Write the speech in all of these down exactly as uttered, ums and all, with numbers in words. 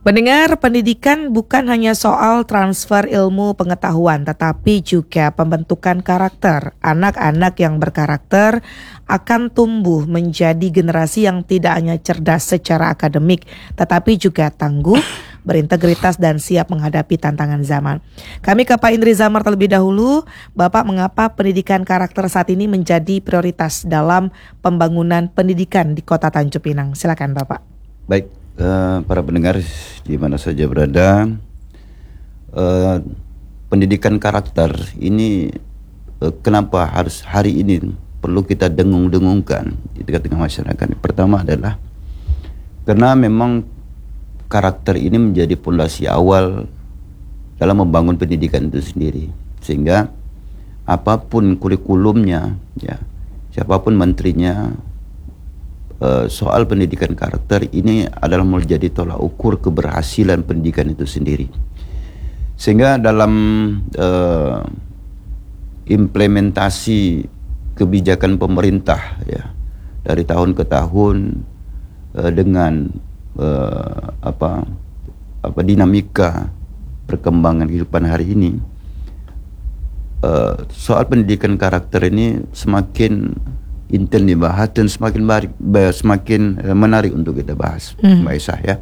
Pendengar, pendidikan bukan hanya soal transfer ilmu pengetahuan, tetapi juga pembentukan karakter. Anak-anak yang berkarakter akan tumbuh menjadi generasi yang tidak hanya cerdas secara akademik, tetapi juga tangguh, berintegritas dan siap menghadapi tantangan zaman. Kami ke Pak Indri Zamar terlebih dahulu. Bapak, mengapa pendidikan karakter saat ini menjadi prioritas dalam pembangunan pendidikan di Kota Tanjung Pinang? Silakan Bapak. Baik. Uh, para pendengar di mana saja berada, uh, pendidikan karakter ini uh, kenapa harus hari ini perlu kita dengung-dengungkan di tengah-tengah masyarakat. Pertama adalah karena memang karakter ini menjadi fondasi awal dalam membangun pendidikan itu sendiri, sehingga apapun kurikulumnya, ya, siapapun menterinya, Uh, soal pendidikan karakter ini adalah menjadi tolak ukur keberhasilan pendidikan itu sendiri. Sehingga dalam uh, implementasi kebijakan pemerintah, ya, dari tahun ke tahun uh, dengan uh, apa apa dinamika perkembangan kehidupan hari ini, uh, soal pendidikan karakter ini semakin intent dibahas dan semakin barik, semakin menarik untuk kita bahas, hmm. Mbak Isah, ya.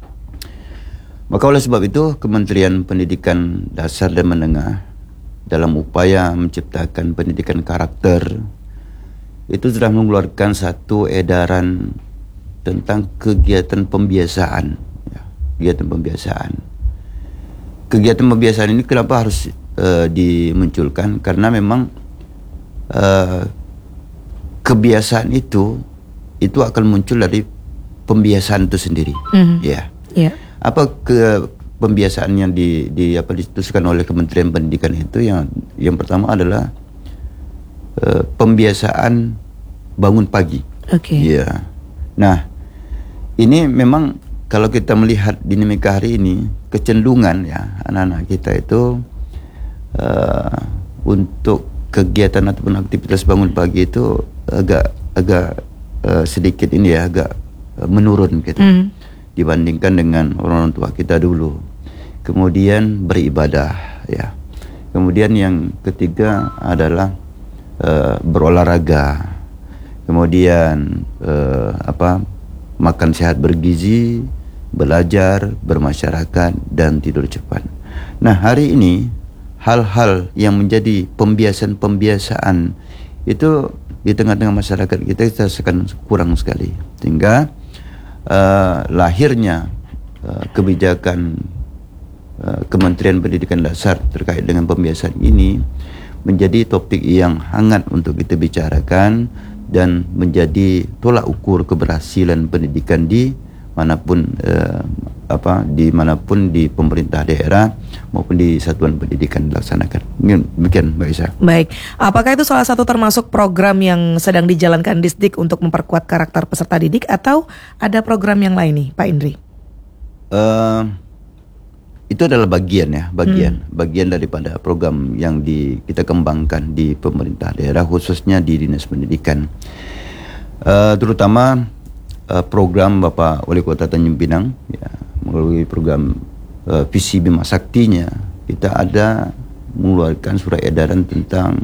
Maka oleh sebab itu Kementerian Pendidikan Dasar dan Menengah dalam upaya menciptakan pendidikan karakter itu sudah mengeluarkan satu edaran tentang kegiatan pembiasaan, ya, kegiatan pembiasaan. Kegiatan pembiasaan ini kenapa harus uh, dimunculkan? Karena memang uh, kebiasaan itu itu akan muncul dari pembiasaan itu sendiri, mm-hmm. ya. Yeah. Apa ke pembiasaan yang di, di apa diputuskan oleh Kementerian Pendidikan itu yang yang pertama adalah uh, pembiasaan bangun pagi. Oke. Okay. Ya. Nah, ini memang kalau kita melihat dinamika hari ini, kecenderungan, ya, anak-anak kita itu uh, untuk kegiatan ataupun aktivitas bangun pagi itu agak agak uh, sedikit ini ya agak uh, menurun gitu, mm. dibandingkan dengan orang-orang tua kita dulu. Kemudian beribadah, ya. Kemudian yang ketiga adalah uh, berolahraga. Kemudian uh, apa makan sehat bergizi, belajar, bermasyarakat dan tidur cepat. Nah, hari ini hal-hal yang menjadi pembiasaan-pembiasaan itu di tengah-tengah masyarakat kita kita rasakan kurang sekali, sehingga uh, lahirnya uh, kebijakan uh, Kementerian Pendidikan Dasar terkait dengan pembiasaan ini menjadi topik yang hangat untuk kita bicarakan dan menjadi tolak ukur keberhasilan pendidikan di manapun uh, apa di manapun di pemerintah daerah maupun di satuan pendidikan dilaksanakan. Demikian, Mbak Isa. Baik, apakah itu salah satu termasuk program yang sedang dijalankan Disdik untuk memperkuat karakter peserta didik atau ada program yang lain nih, Pak Indri? Uh, itu adalah bagian ya, bagian hmm. bagian daripada program yang di, kita kembangkan di pemerintah daerah, khususnya di Dinas Pendidikan. Uh, terutama Uh, program Bapak Wali Kota Tanjung Pinang, ya, melalui program uh, Visi Bima Saktinya, kita ada mengeluarkan surat edaran tentang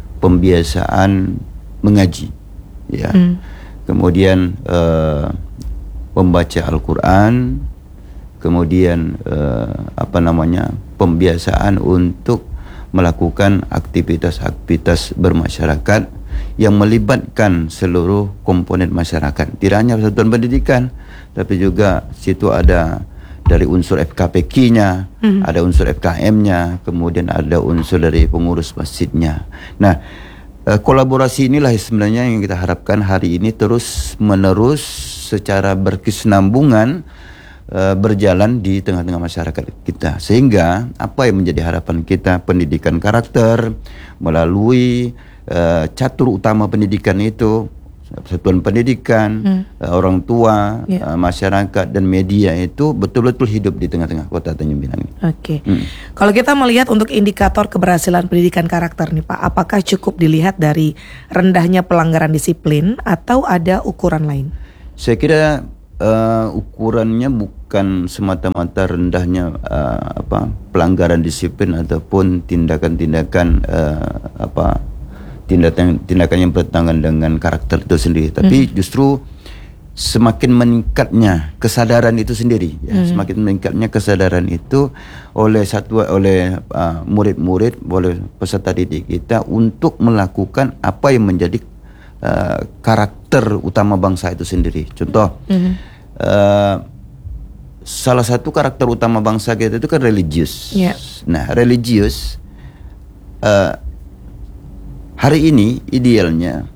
pembiasaan mengaji, ya. Hmm. Kemudian uh, membaca Al-Quran, kemudian uh, apa namanya pembiasaan untuk melakukan aktivitas-aktivitas bermasyarakat yang melibatkan seluruh komponen masyarakat. Tidak hanya satuan pendidikan, tapi juga situ ada dari unsur F K P K-nya, mm-hmm. ada unsur F K M-nya, kemudian ada unsur dari pengurus masjidnya. Nah, kolaborasi inilah sebenarnya yang kita harapkan hari ini terus menerus secara berkesinambungan uh, berjalan di tengah-tengah masyarakat kita. Sehingga apa yang menjadi harapan kita, pendidikan karakter melalui Uh, catur utama pendidikan itu satuan pendidikan, hmm. uh, orang tua, yeah. uh, masyarakat dan media itu betul-betul hidup di tengah-tengah Kota Tanjung Pinang. Oke. Okay. Hmm. Kalau kita melihat untuk indikator keberhasilan pendidikan karakter nih Pak, apakah cukup dilihat dari rendahnya pelanggaran disiplin atau ada ukuran lain? Saya kira uh, ukurannya bukan semata-mata rendahnya uh, apa pelanggaran disiplin ataupun tindakan-tindakan uh, apa tindakan tindakan yang bertentangan dengan karakter itu sendiri, tapi hmm. justru semakin meningkatnya kesadaran itu sendiri, ya. hmm. semakin meningkatnya kesadaran itu oleh satu oleh uh, murid-murid, oleh peserta didik kita untuk melakukan apa yang menjadi uh, karakter utama bangsa itu sendiri. Contoh, hmm. uh, salah satu karakter utama bangsa kita itu kan religius. Yeah. Nah, religius uh, hari ini idealnya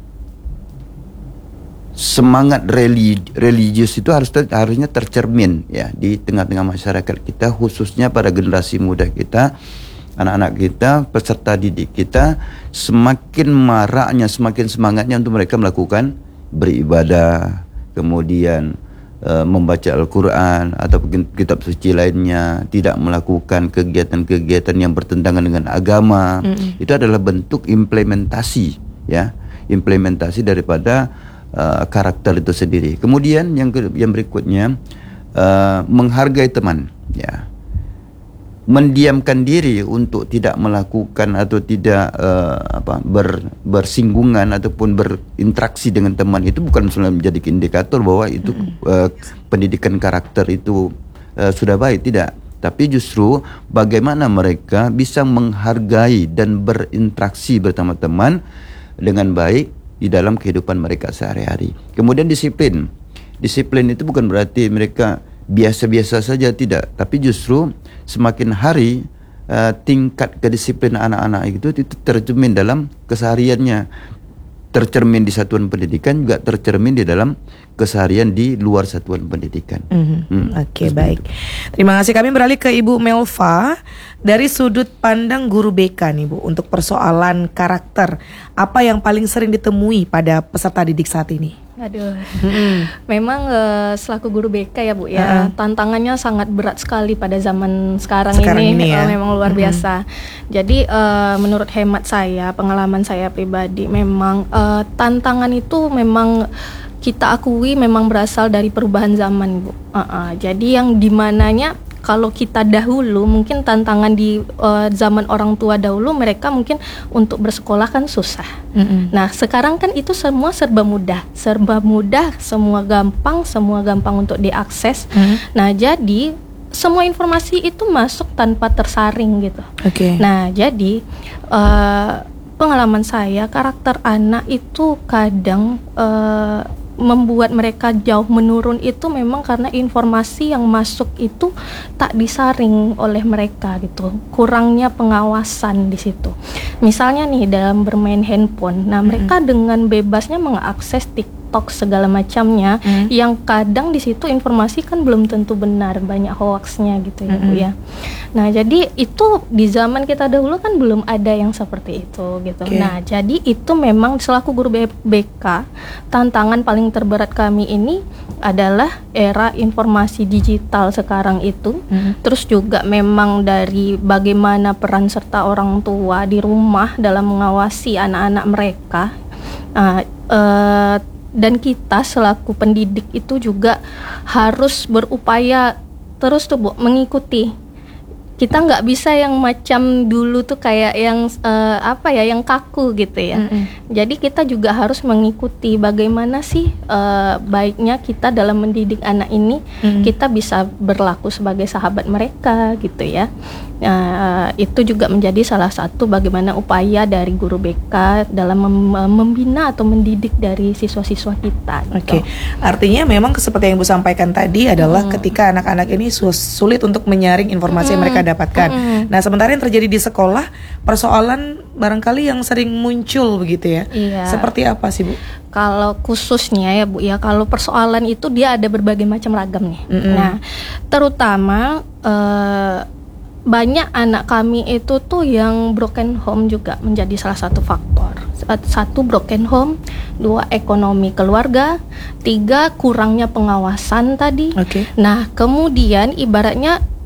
semangat religi, religius itu harus ter, harusnya tercermin ya di tengah-tengah masyarakat kita, khususnya pada generasi muda kita, anak-anak kita, peserta didik kita, semakin maraknya, semakin semangatnya untuk mereka melakukan beribadah, kemudian uh, membaca Al-Quran atau kitab suci lainnya, tidak melakukan kegiatan-kegiatan yang bertentangan dengan agama. Mm-hmm. Itu adalah bentuk implementasi ya, implementasi daripada Uh, karakter itu sendiri. Kemudian yang ke, yang berikutnya uh, menghargai teman, ya, mendiamkan diri untuk tidak melakukan atau tidak uh, apa ber, bersinggungan ataupun berinteraksi dengan teman itu bukan sebenarnya menjadi indikator bahwa itu uh, pendidikan karakter itu uh, sudah baik, tidak. Tapi justru bagaimana mereka bisa menghargai dan berinteraksi bersama teman dengan baik di dalam kehidupan mereka sehari-hari. Kemudian disiplin. Disiplin itu bukan berarti mereka biasa-biasa saja, tidak. Tapi justru semakin hari uh, tingkat kedisiplinan anak-anak itu, itu tercermin dalam kesehariannya. Tercermin di satuan pendidikan, juga tercermin di dalam keseharian di luar satuan pendidikan. Mm-hmm. Hmm, Oke, okay, baik. Terima kasih. Kami beralih ke Ibu Melva. Dari sudut pandang guru B K nih Bu, untuk persoalan karakter, apa yang paling sering ditemui pada peserta didik saat ini? Aduh, mm-hmm. memang uh, selaku guru B K ya Bu ya, uh-huh. tantangannya sangat berat sekali pada zaman sekarang, sekarang ini, ini ya? uh, memang luar mm-hmm. biasa. Jadi uh, menurut hemat saya, pengalaman saya pribadi, memang uh, tantangan itu memang kita akui memang berasal dari perubahan zaman Bu. Uh-uh. Jadi yang dimananya kalau kita dahulu mungkin tantangan di uh, zaman orang tua dahulu, mereka mungkin untuk bersekolah kan susah. Mm-hmm. Nah sekarang kan itu semua serba mudah, serba mudah, semua gampang, semua gampang untuk diakses. Mm-hmm. Nah jadi semua informasi itu masuk tanpa tersaring gitu. Okay. Nah jadi uh, pengalaman saya, karakter anak itu kadang uh, membuat mereka jauh menurun itu memang karena informasi yang masuk itu tak disaring oleh mereka gitu, kurangnya pengawasan di situ. Misalnya nih dalam bermain handphone, nah mereka mm-hmm. dengan bebasnya mengakses TikTok segala macamnya, mm-hmm. yang kadang di situ informasi kan belum tentu benar, banyak hoaxnya gitu ya mm-hmm. Bu ya. Nah jadi itu di zaman kita dahulu kan belum ada yang seperti itu gitu. Okay. Nah jadi itu memang selaku guru B K, tantangan paling terberat kami ini adalah era informasi digital sekarang itu. Mm-hmm. Terus juga memang dari bagaimana peran serta orang tua di rumah dalam mengawasi anak-anak mereka. Uh, uh, dan kita selaku pendidik itu juga harus berupaya terus tuh Bu mengikuti. Kita nggak bisa yang macam dulu tuh kayak yang uh, apa ya, yang kaku gitu ya. Mm-hmm. Jadi kita juga harus mengikuti bagaimana sih uh, baiknya kita dalam mendidik anak ini, mm-hmm. kita bisa berlaku sebagai sahabat mereka gitu ya. Uh, itu juga menjadi salah satu bagaimana upaya dari guru B K dalam mem- membina atau mendidik dari siswa-siswa kita. Gitu. Oke, okay. Artinya memang seperti yang Ibu sampaikan tadi adalah hmm. ketika anak-anak ini sulit untuk menyaring informasi hmm. yang mereka dapatkan. Hmm. Nah, sementara yang terjadi di sekolah, persoalan barangkali yang sering muncul begitu ya. Iya. Seperti apa sih Bu? Kalau khususnya ya Bu ya, kalau persoalan itu dia ada berbagai macam ragam nih. Mm-hmm. Nah, terutama uh, banyak anak kami itu tuh yang broken home juga menjadi salah satu faktor. Satu, broken home. Dua, ekonomi keluarga. Tiga, kurangnya pengawasan tadi. Okay. Nah kemudian ibaratnya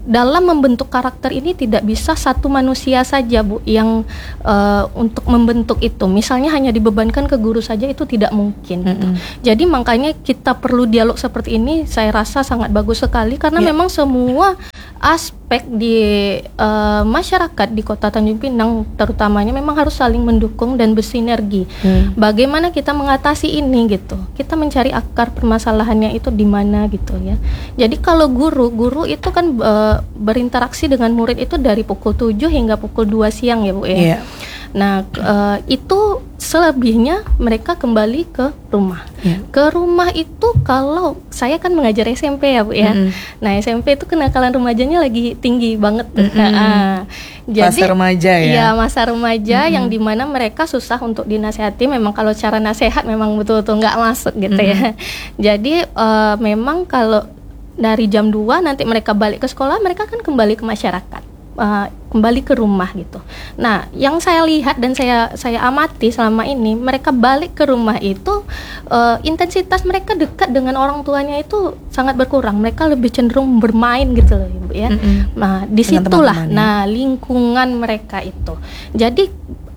dalam membentuk karakter ini tidak bisa satu manusia saja, Bu, yang uh, untuk membentuk itu. Misalnya hanya dibebankan ke guru saja itu tidak mungkin. Mm-hmm. Gitu. Jadi makanya kita perlu dialog seperti ini. Saya rasa sangat bagus sekali karena yeah. memang semua aspek di uh, masyarakat di Kota Tanjung Pinang terutamanya memang harus saling mendukung dan bersinergi. Hmm. Bagaimana kita mengatasi ini gitu? Kita mencari akar permasalahannya itu di mana gitu ya. Jadi kalau guru, guru itu kan uh, berinteraksi dengan murid itu dari pukul tujuh hingga pukul dua siang ya, Bu ya. Yeah. Nah, uh, itu selebihnya mereka kembali ke rumah. Yeah. Ke rumah itu kalau saya kan mengajar S M P ya, Bu ya. Mm-hmm. Nah, S M P itu kenakalan remajanya lagi tinggi banget. Mm-hmm. Nah, jadi masa remaja ya. Iya, masa remaja mm-hmm. yang dimana mereka susah untuk dinasehati. Memang kalau cara nasihat memang betul-betul nggak masuk gitu mm-hmm. ya. Jadi uh, memang kalau dari jam dua nanti mereka balik ke sekolah, mereka kan kembali ke masyarakat. Uh, kembali ke rumah gitu. Nah, yang saya lihat dan saya saya amati selama ini, mereka balik ke rumah itu uh, intensitas mereka dekat dengan orang tuanya itu sangat berkurang. Mereka lebih cenderung bermain gitu loh, Ibu ya. Mm-hmm. Nah, disitulah nah lingkungan mereka itu. Jadi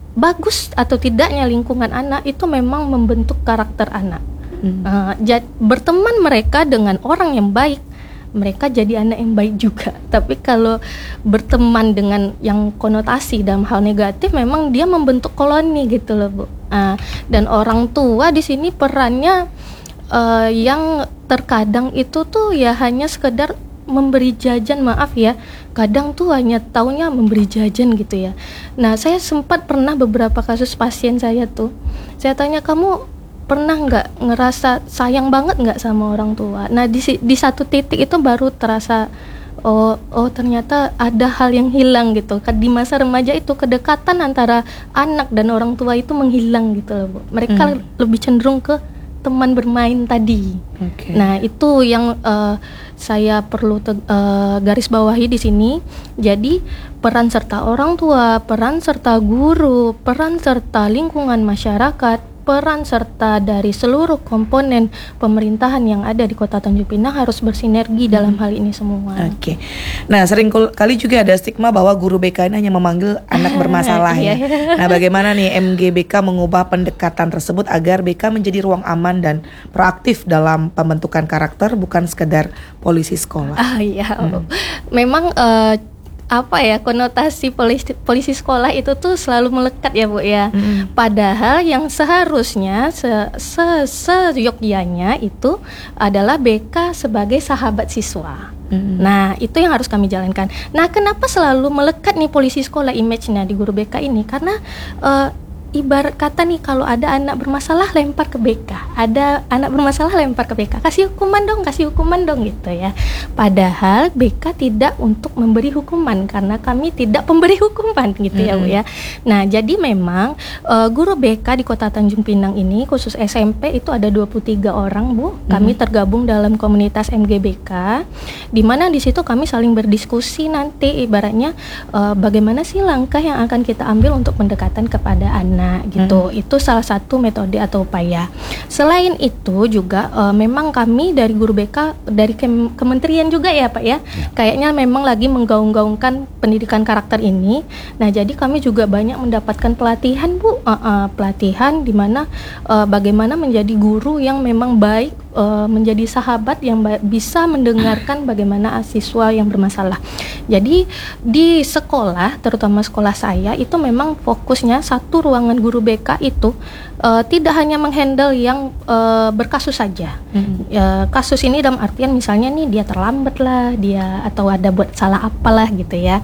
bagus atau tidaknya lingkungan anak itu memang membentuk karakter anak. Mm. Uh, jad, berteman mereka dengan orang yang baik, mereka jadi anak yang baik juga. Tapi kalau berteman dengan yang konotasi dalam hal negatif, memang dia membentuk koloni gitu loh, Bu. Uh, dan orang tua di sini perannya uh, yang terkadang itu tuh ya hanya sekedar memberi jajan, maaf ya. Kadang tuh hanya taunya memberi jajan gitu ya. Nah, saya sempat pernah beberapa kasus pasien saya tuh, saya tanya, kamu pernah nggak ngerasa sayang banget nggak sama orang tua? Nah, di di satu titik itu baru terasa, oh oh ternyata ada hal yang hilang gitu. Di masa remaja itu kedekatan antara anak dan orang tua itu menghilang gitu loh, Bu. Mereka hmm. lebih cenderung ke teman bermain tadi. Okay. Nah, itu yang uh, saya perlu te- uh, garis bawahi di sini. Jadi peran serta orang tua, peran serta guru, peran serta lingkungan masyarakat, peran serta dari seluruh komponen pemerintahan yang ada di Kota Tanjung Pinang harus bersinergi hmm. dalam hal ini semua. Oke. Okay. Nah, sering kali juga ada stigma bahwa guru B K ini hanya memanggil anak bermasalah ya. Nah, bagaimana nih M G B K mengubah pendekatan tersebut agar B K menjadi ruang aman dan proaktif dalam pembentukan karakter, bukan sekedar polisi sekolah? Ah iya. Hmm. Memang uh, apa ya, konotasi polisi, polisi sekolah itu tuh selalu melekat ya, Bu ya. Mm-hmm. Padahal yang seharusnya se, se, seyogyanya itu adalah B K sebagai sahabat siswa. Mm-hmm. Nah, itu yang harus kami jalankan. Nah, kenapa selalu melekat nih polisi sekolah image-nya di guru B K ini? Karena uh, ibarat kata nih, kalau ada anak bermasalah lempar ke B K, ada anak bermasalah lempar ke B K, kasih hukuman dong, kasih hukuman dong gitu ya. Padahal B K tidak untuk memberi hukuman, karena kami tidak pemberi hukuman gitu mm-hmm. ya, Bu ya. Nah, jadi memang uh, guru B K di Kota Tanjung Pinang ini khusus S M P itu ada dua puluh tiga orang, Bu. Kami mm-hmm. tergabung dalam komunitas M G B K, di mana di situ kami saling berdiskusi nanti ibaratnya uh, bagaimana sih langkah yang akan kita ambil untuk pendekatan kepada anak. Nah, gitu. Hmm. Itu salah satu metode atau upaya. Selain itu juga uh, memang kami dari guru B K, dari kem- kementerian juga ya, Pak ya. Ya. Kayaknya memang lagi menggaung-gaungkan pendidikan karakter ini. Nah, jadi kami juga banyak mendapatkan pelatihan, Bu. Uh, uh, pelatihan di mana uh, bagaimana menjadi guru yang memang baik, uh, menjadi sahabat yang ba- bisa mendengarkan bagaimana siswa yang bermasalah. Jadi di sekolah, terutama sekolah saya, itu memang fokusnya satu ruangan guru B K itu uh, tidak hanya menghandle yang uh, berkasus saja. Mm-hmm. Uh, kasus ini dalam artian misalnya nih dia terlambat lah, dia atau ada buat salah apalah gitu ya.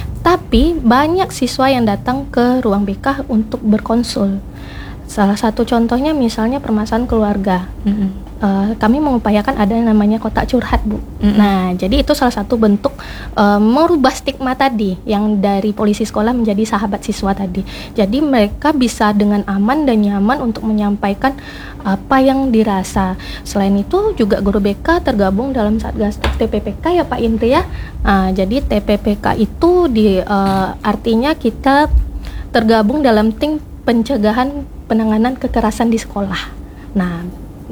Tapi banyak siswa yang datang ke ruang B K untuk berkonsul. Salah satu contohnya misalnya permasalahan keluarga. Mm-hmm. Uh, kami mengupayakan ada yang namanya kotak curhat, Bu. Mm-hmm. Nah, jadi itu salah satu bentuk uh, merubah stigma tadi yang dari polisi sekolah menjadi sahabat siswa tadi. Jadi mereka bisa dengan aman dan nyaman untuk menyampaikan apa yang dirasa. Selain itu juga guru B K tergabung dalam Satgas T P P K ya, Pak Indri ya. Uh, jadi T P P K itu di uh, artinya kita tergabung dalam tim pencegahan penanganan kekerasan di sekolah. Nah,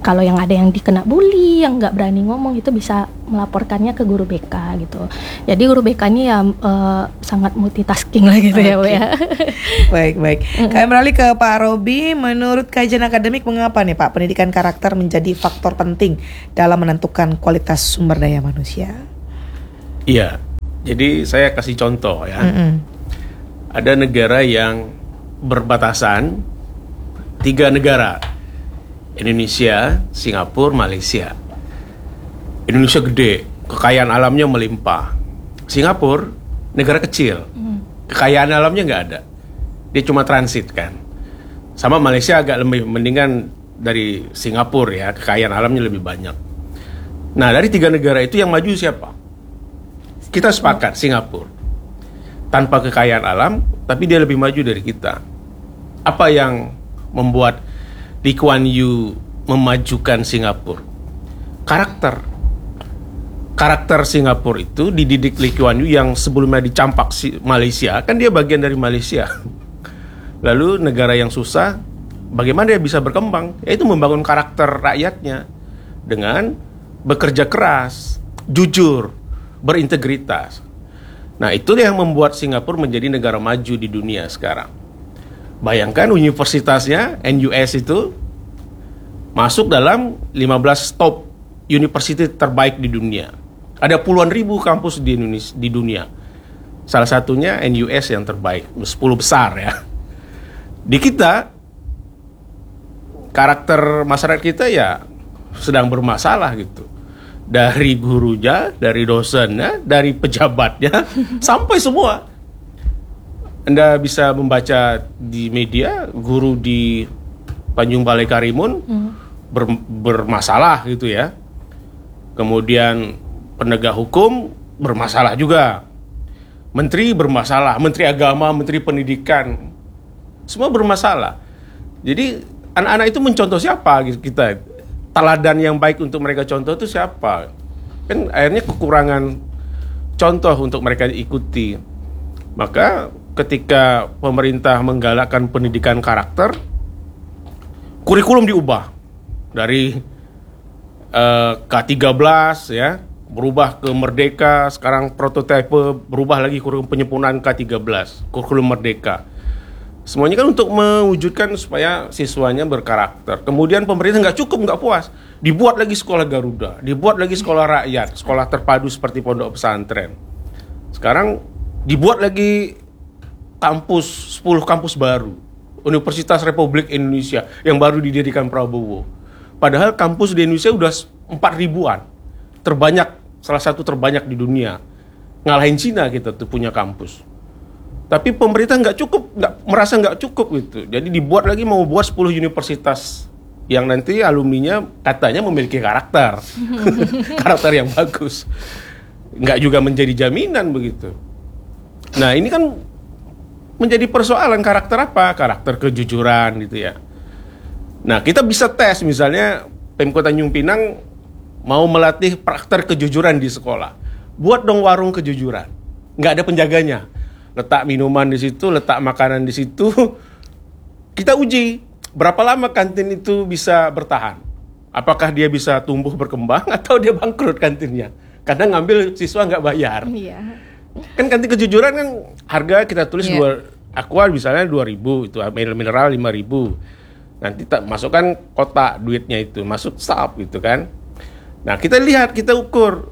kalau yang ada yang dikena bully, yang nggak berani ngomong itu bisa melaporkannya ke guru B K gitu. Jadi guru B K-nya ya uh, sangat multitasking lah gitu okay. ya Bu ya. Baik baik. Kami beralih ke Pak Robi. Menurut kajian akademik, mengapa nih Pak pendidikan karakter menjadi faktor penting dalam menentukan kualitas sumber daya manusia? Iya. Jadi saya kasih contoh ya. Mm-hmm. Ada negara yang berbatasan, tiga negara. Indonesia, Singapura, Malaysia. Indonesia gede, kekayaan alamnya melimpah. Singapura, negara kecil, kekayaan alamnya nggak ada. Dia cuma transit kan. Sama Malaysia agak lebih mendingan dari Singapura ya, kekayaan alamnya lebih banyak. Nah dari tiga negara itu yang maju siapa? Kita sepakat Singapura. Tanpa kekayaan alam, tapi dia lebih maju dari kita. Apa yang membuat Lee Kuan Yew memajukan Singapura? Karakter. Karakter Singapura itu dididik Lee Kuan Yew yang sebelumnya dicampak si Malaysia, kan dia bagian dari Malaysia. Lalu negara yang susah, bagaimana dia bisa berkembang? Yaitu membangun karakter rakyatnya dengan bekerja keras, jujur, berintegritas. Nah, itu yang membuat Singapura menjadi negara maju di dunia sekarang. Bayangkan universitasnya N U S itu masuk dalam lima belas top university terbaik di dunia. Ada puluhan ribu kampus di Indonesia, di dunia. Salah satunya N U S yang terbaik, sepuluh besar ya. Di kita, karakter masyarakat kita ya sedang bermasalah gitu. Dari gurunya, dari dosennya, dari pejabatnya, sampai semua. Anda bisa membaca di media, guru di Tanjung Balai Karimun hmm. ber, bermasalah gitu ya. Kemudian penegak hukum bermasalah juga. Menteri bermasalah, Menteri Agama, Menteri Pendidikan, semua bermasalah. Jadi anak-anak itu mencontoh siapa gitu kita? Teladan yang baik untuk mereka contoh itu siapa? Kan akhirnya kekurangan contoh untuk mereka ikuti. Maka ketika pemerintah menggalakkan pendidikan karakter, kurikulum diubah dari uh, K tiga belas ya, berubah ke Merdeka, sekarang prototipe berubah lagi kurikulum penyempurnaan K tiga belas, kurikulum Merdeka. Semuanya kan untuk mewujudkan supaya siswanya berkarakter. Kemudian pemerintah nggak cukup, nggak puas, dibuat lagi sekolah Garuda, dibuat lagi sekolah rakyat, sekolah terpadu seperti pondok pesantren. Sekarang dibuat lagi kampus, sepuluh kampus baru, Universitas Republik Indonesia yang baru didirikan Prabowo. Padahal kampus di Indonesia udah empat ribuan, terbanyak, salah satu terbanyak di dunia. Ngalahin Cina kita tuh punya kampus. Tapi pemerintah nggak cukup, nggak merasa nggak cukup gitu. Jadi dibuat lagi, mau buat sepuluh universitas yang nanti alumninya katanya memiliki karakter, karakter yang bagus. Nggak juga menjadi jaminan begitu. Nah ini kan menjadi persoalan karakter apa? Karakter kejujuran gitu ya. Nah kita bisa tes misalnya Pemkot Tanjung Pinang mau melatih karakter kejujuran di sekolah. Buat dong warung kejujuran. Nggak ada penjaganya. Letak minuman di situ, letak makanan di situ. Kita uji berapa lama kantin itu bisa bertahan. Apakah dia bisa tumbuh berkembang atau dia bangkrut kantinnya? Kadang ngambil siswa nggak bayar. Iya. Kan kantin kejujuran kan harga kita tulis yeah. dua, aqua misalnya dua ribu, itu mineral lima ribu. Nanti tak masukkan kotak duitnya itu, masuk sap gitu kan. Nah, kita lihat, kita ukur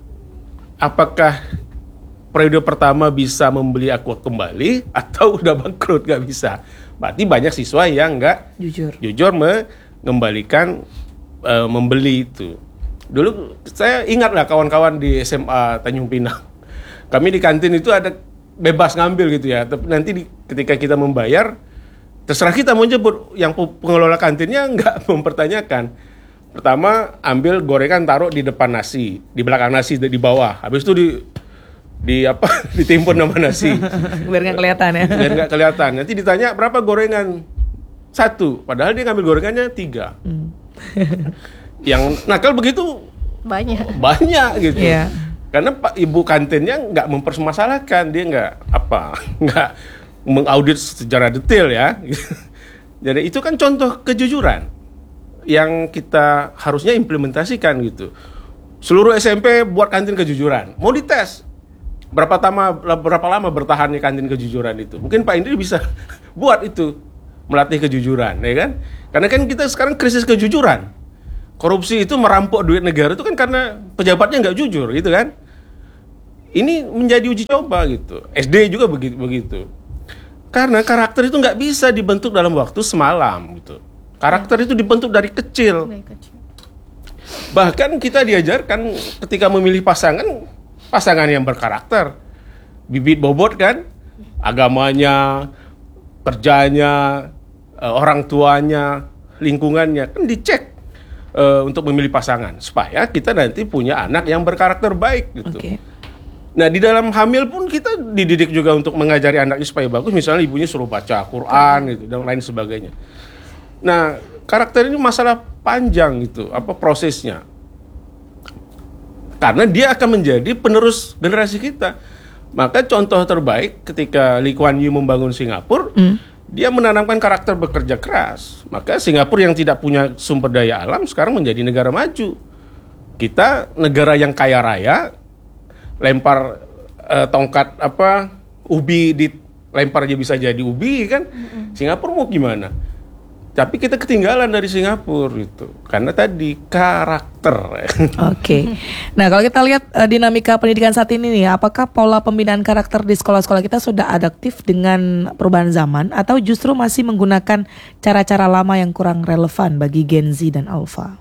apakah periode pertama bisa membeli aqua kembali atau udah bangkrut, nggak bisa. Berarti banyak siswa yang nggak jujur, jujur mengembalikan uh, membeli itu. Dulu saya ingat lah kawan-kawan di S M A Tanjung Pinang. Kami di kantin itu ada bebas ngambil gitu ya. Tapi nanti di, ketika kita membayar, terserah kita mau jemput. Yang pengelola kantinnya nggak mempertanyakan. Pertama ambil gorengan taruh di depan nasi, di belakang nasi di bawah. Habis itu di di apa ditimpun nama nasi. Biar nggak kelihatan ya. Biar nggak kelihatan. Nanti ditanya berapa gorengan? Satu. Padahal dia ngambil gorengannya tiga. Hmm. Yang nakal begitu banyak. Banyak gitu. Yeah. Karena Pak Ibu kantinnya nggak mempermasalahkan, dia nggak apa, nggak mengaudit secara detail ya. Jadi itu kan contoh kejujuran. yang kita harusnya implementasikan gitu. Seluruh S M P buat kantin kejujuran. Mau dites berapa lama berapa lama bertahannya kantin kejujuran itu? Mungkin Pak Indri bisa buat itu, melatih kejujuran, ya kan? Karena kan kita sekarang krisis kejujuran. Korupsi itu merampok duit negara itu kan karena pejabatnya nggak jujur, gitu kan? Ini menjadi uji coba gitu. S D juga begitu begitu. Karena karakter itu nggak bisa dibentuk dalam waktu semalam gitu. Karakter itu dibentuk dari kecil. Dari kecil. Bahkan kita diajarkan ketika memilih pasangan, pasangan yang berkarakter. Bibit bobot kan, agamanya, kerjanya, orang tuanya, lingkungannya kan dicek uh, untuk memilih pasangan supaya kita nanti punya anak yang berkarakter baik gitu. Okay. Nah di dalam hamil pun kita dididik juga untuk mengajari anaknya supaya bagus. Misalnya ibunya suruh baca Quran gitu dan lain sebagainya. Nah karakter ini masalah panjang gitu, apa prosesnya? Karena dia akan menjadi penerus generasi kita. Maka contoh terbaik ketika Lee Kuan Yew membangun Singapura, mm. dia menanamkan karakter bekerja keras. Maka Singapura yang tidak punya sumber daya alam sekarang menjadi negara maju. Kita negara yang kaya raya, lempar uh, tongkat apa ubi dilempar aja bisa jadi ubi kan. Mm-hmm. Singapura mau gimana? Tapi kita ketinggalan dari Singapura gitu. Karena tadi karakter. Oke. Okay. Nah, kalau kita lihat uh, dinamika pendidikan saat ini nih, apakah pola pembinaan karakter di sekolah-sekolah kita sudah adaptif dengan perubahan zaman atau justru masih menggunakan cara-cara lama yang kurang relevan bagi Gen Z dan Alpha?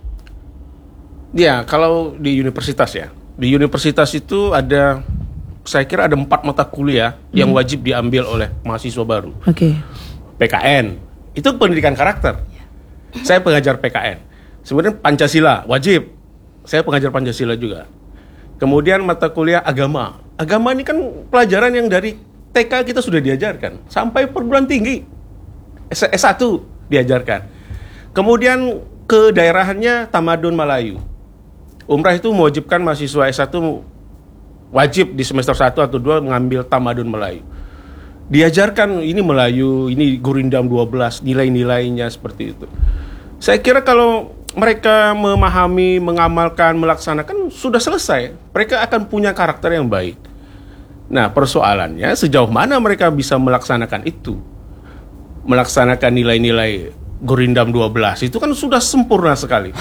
Ya, kalau di universitas ya. Di universitas itu ada, saya kira ada empat mata kuliah hmm. yang wajib diambil oleh mahasiswa baru. Oke. Okay. P K N, itu pendidikan karakter. Saya pengajar P K N. Sebenarnya Pancasila, wajib. Saya pengajar Pancasila juga. Kemudian mata kuliah agama. Agama ini kan pelajaran yang dari T K kita sudah diajarkan. Sampai perguruan tinggi. S satu diajarkan. Kemudian ke daerahannya Tamadun Melayu. Umrah itu mewajibkan mahasiswa S satu wajib di semester satu atau dua mengambil Tamadun Melayu. Diajarkan ini Melayu, ini Gurindam dua belas, nilai-nilainya seperti itu. Saya kira kalau mereka memahami, mengamalkan, melaksanakan sudah selesai. Mereka akan punya karakter yang baik. Nah, persoalannya sejauh mana mereka bisa melaksanakan itu? Melaksanakan nilai-nilai Gurindam dua belas itu kan sudah sempurna sekali.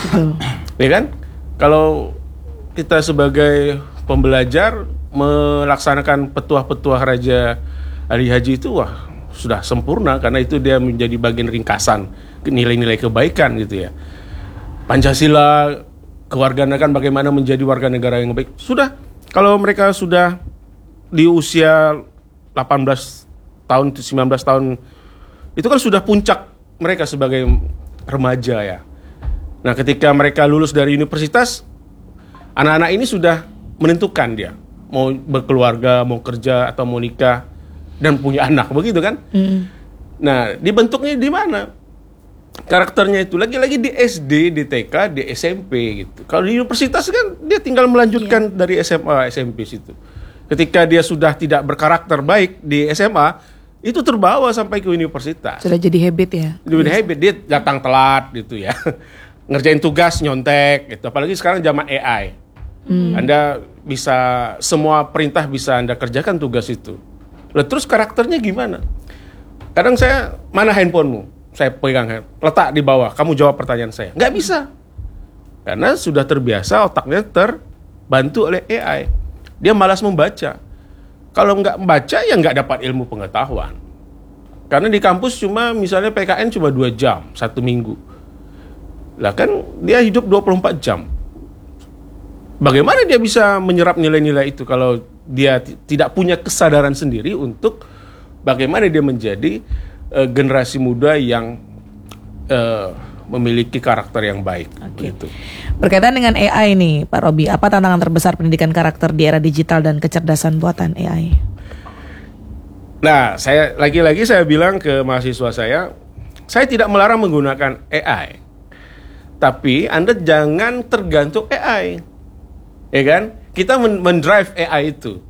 Ya kan? Kalau kita sebagai pembelajar melaksanakan petuah-petuah Raja Ali Haji itu wah sudah sempurna karena itu dia menjadi bagian ringkasan nilai-nilai kebaikan gitu ya. Pancasila, kewarganegaraan bagaimana menjadi warga negara yang baik. Sudah, kalau mereka sudah di usia delapan belas tahun, sembilan belas tahun itu kan sudah puncak mereka sebagai remaja ya. Nah, ketika mereka lulus dari universitas, anak-anak ini sudah menentukan dia mau berkeluarga, mau kerja atau mau nikah dan punya anak, begitu kan? Mm. Nah, dibentuknya di mana? Karakternya itu lagi-lagi di S D, di T K, di S M P gitu. Kalau di universitas kan dia tinggal melanjutkan yeah. dari S M A, S M P situ. Ketika dia sudah tidak berkarakter baik di S M A, itu terbawa sampai ke universitas. Sudah jadi habit ya? Jadi yes. habit, dia datang telat gitu ya. Ngerjain tugas nyontek gitu. Apalagi sekarang zaman A I. Mm. Anda bisa, semua perintah bisa Anda kerjakan tugas itu. Lah terus karakternya gimana? Kadang saya, mana handphonemu? Saya pegang, letak di bawah, kamu jawab pertanyaan saya. Nggak bisa. Karena sudah terbiasa otaknya terbantu oleh A I. Dia malas membaca. Kalau nggak membaca ya nggak dapat ilmu pengetahuan. Karena di kampus cuma misalnya P K N cuma dua jam, satu minggu. Lah kan dia hidup dua puluh empat jam. Bagaimana dia bisa menyerap nilai-nilai itu kalau dia t- tidak punya kesadaran sendiri untuk bagaimana dia menjadi uh, generasi muda yang uh, memiliki karakter yang baik. Okay. Gitu. Berkaitan dengan A I nih, Pak Robi, apa tantangan terbesar pendidikan karakter di era digital dan kecerdasan buatan A I? Nah, saya lagi-lagi saya bilang ke mahasiswa saya, saya tidak melarang menggunakan A I, tapi Anda jangan tergantung A I. Ya kan? Kita mendrive A I itu.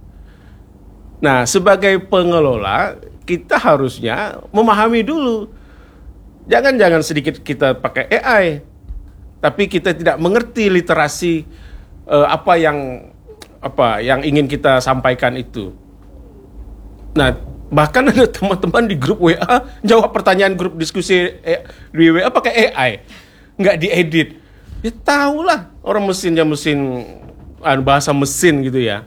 Nah, sebagai pengelola, kita harusnya memahami dulu. Jangan-jangan sedikit kita pakai A I, tapi kita tidak mengerti literasi uh, apa yang apa yang ingin kita sampaikan itu. Nah, bahkan ada teman-teman di grup W A jawab pertanyaan grup diskusi eh, di W A pakai A I, nggak diedit. Ya tahulah orang mesinnya mesin bahasa mesin gitu ya.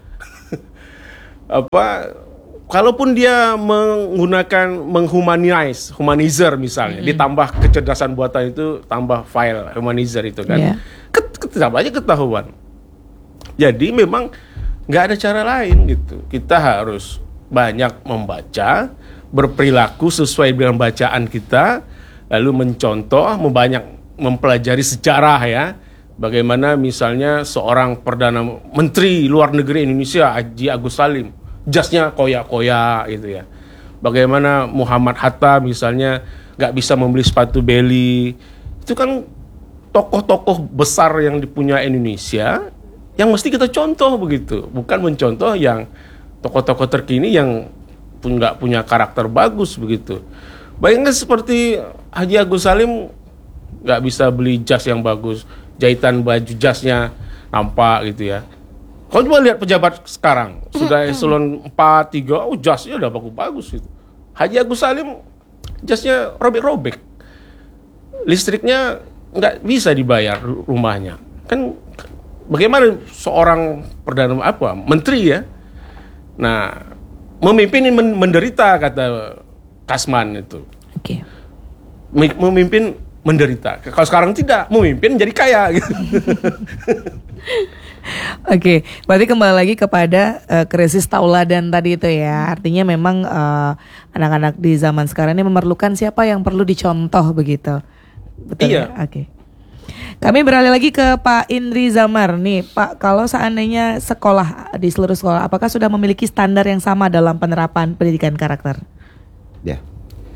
Apa? Kalaupun dia menggunakan menghumanize, humanizer misalnya, mm-hmm. ditambah kecerdasan buatan itu, tambah file humanizer itu kan, yeah. Ketambah aja ketahuan. Jadi memang nggak ada cara lain gitu. Kita harus banyak membaca, berperilaku sesuai dengan bacaan kita, lalu mencontoh, membanyak mempelajari sejarah ya. Bagaimana misalnya seorang Perdana Menteri Luar Negeri Indonesia, Haji Agus Salim, jasnya koyak-koyak gitu ya. Bagaimana Muhammad Hatta misalnya nggak bisa membeli sepatu Beli. Itu kan tokoh-tokoh besar yang dipunya Indonesia, yang mesti kita contoh begitu. Bukan mencontoh yang tokoh-tokoh terkini yang pun nggak punya karakter bagus begitu. Bayangkan seperti Haji Agus Salim nggak bisa beli jas yang bagus, jahitan baju jasnya nampak gitu ya. Kau coba lihat pejabat sekarang, sudah eselon empat, tiga, oh jasnya udah bagus-bagus gitu. Haji Agus Salim jasnya robek-robek, listriknya nggak bisa dibayar rumahnya. Kan bagaimana seorang perdana apa menteri ya? Nah, memimpin menderita kata Kasman itu. Oke. Okay. Memimpin menderita. Kalau sekarang tidak, memimpin jadi kaya gitu. Oke, okay, berarti kembali lagi kepada uh, krisis tauladan tadi itu ya. Artinya memang uh, anak-anak di zaman sekarang ini memerlukan siapa yang perlu dicontoh begitu. Betul iya. Ya? Oke. Okay. Kami beralih lagi ke Pak Indri Zamar nih, Pak. Kalau seandainya sekolah di seluruh sekolah, apakah sudah memiliki standar yang sama dalam penerapan pendidikan karakter? Ya,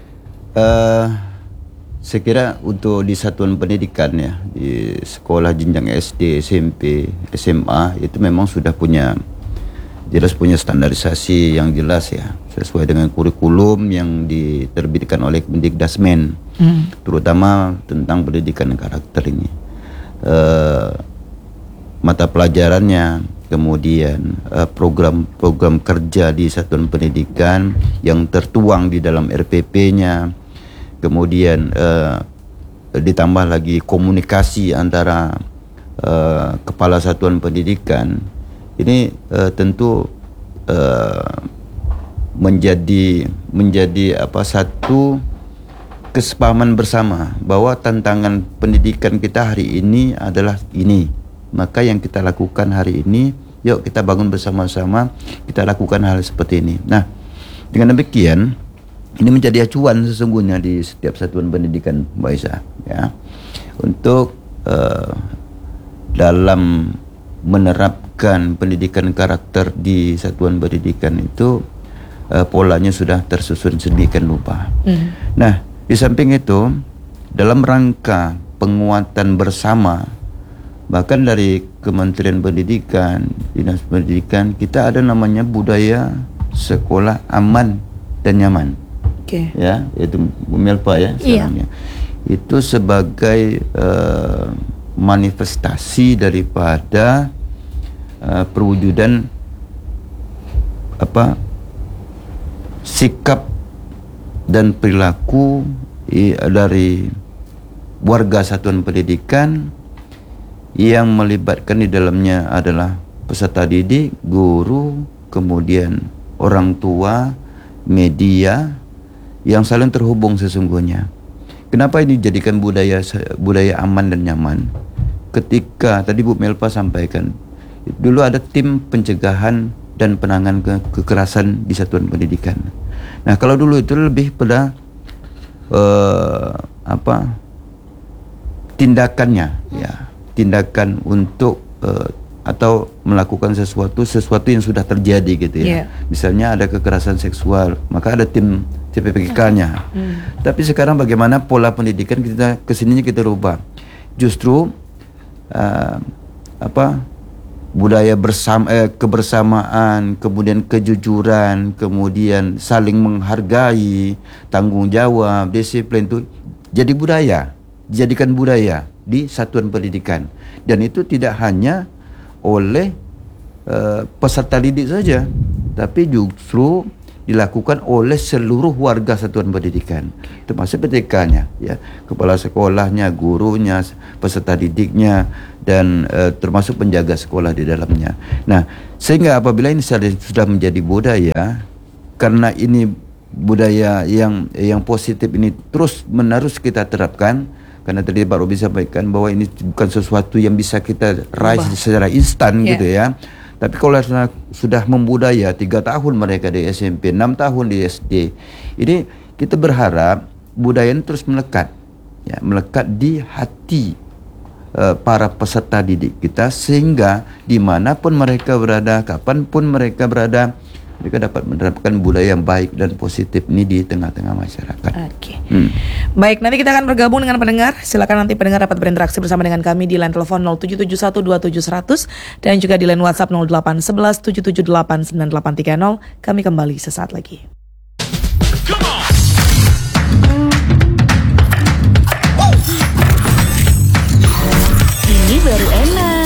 uh, saya kira untuk di satuan pendidikan ya, di sekolah jenjang S D, S M P, S M A itu memang sudah punya jelas punya standarisasi yang jelas ya, sesuai dengan kurikulum yang diterbitkan oleh Kemendikdasmen, hmm. terutama tentang pendidikan karakter ini. Uh, mata pelajarannya, kemudian uh, program-program kerja di satuan pendidikan yang tertuang di dalam R P P-nya, kemudian uh, ditambah lagi komunikasi antara uh, kepala satuan pendidikan. Ini uh, tentu uh, menjadi menjadi apa satu kesepahaman bersama bahwa tantangan pendidikan kita hari ini adalah ini. Maka yang kita lakukan hari ini, yuk kita bangun bersama-sama, kita lakukan hal seperti ini. Nah, dengan demikian ini menjadi acuan sesungguhnya di setiap satuan pendidikan, Mbak Isa, ya, untuk uh, dalam menerapkan pendidikan karakter di satuan pendidikan itu uh, polanya sudah tersusun sedemikian rupa. Mm. Nah, di samping itu, dalam rangka penguatan bersama, bahkan dari Kementerian Pendidikan, Dinas Pendidikan, kita ada namanya budaya sekolah aman dan nyaman. Oke. Okay. Ya, itu Bu Melpa ya. Iya. Itu sebagai uh, manifestasi daripada uh, perwujudan apa sikap dan perilaku dari warga satuan pendidikan yang melibatkan di dalamnya adalah peserta didik, guru, kemudian orang tua, media yang saling terhubung sesungguhnya. Kenapa ini dijadikan budaya budaya aman dan nyaman? Ketika tadi Bu Melpa sampaikan, dulu ada tim pencegahan dan penanganan ke kekerasan di satuan pendidikan. Nah, kalau dulu itu lebih pada uh, apa tindakannya, ya, tindakan untuk uh, atau melakukan sesuatu sesuatu yang sudah terjadi gitu ya. Yeah. Misalnya ada kekerasan seksual, maka ada tim C P P K-nya. Mm. Tapi sekarang bagaimana pola pendidikan kita kesininya kita rubah. Justru uh, apa budaya bersama, eh, kebersamaan, kemudian kejujuran, kemudian saling menghargai, tanggung jawab, disiplin itu jadi budaya, dijadikan budaya di satuan pendidikan. Dan itu tidak hanya oleh uh, peserta didik saja, tapi justru dilakukan oleh seluruh warga satuan pendidikan, termasuk P T K-nya, ya, kepala sekolahnya, gurunya, peserta didiknya, dan uh, termasuk penjaga sekolah di dalamnya. Nah, sehingga apabila ini sudah menjadi budaya, karena ini budaya yang yang positif ini terus menerus kita terapkan, karena tadi Pak Robi sampaikan bahwa ini bukan sesuatu yang bisa kita raih secara instan, yeah, gitu ya. Tapi kalau sudah membudaya tiga tahun mereka di S M P, enam tahun di S D, ini kita berharap budaya ini terus melekat, ya, melekat di hati uh, para peserta didik kita, sehingga dimanapun mereka berada, kapanpun mereka berada, mereka dapat menerapkan budaya yang baik dan positif ini di tengah-tengah masyarakat. Oke. Hmm. Baik, nanti kita akan bergabung dengan pendengar. Silakan nanti pendengar dapat berinteraksi bersama dengan kami di line telepon nol tujuh tujuh satu dua tujuh satu nol nol dan juga di line WhatsApp nol delapan satu satu tujuh tujuh delapan sembilan delapan tiga nol. Kami kembali sesaat lagi. Ini baru enak.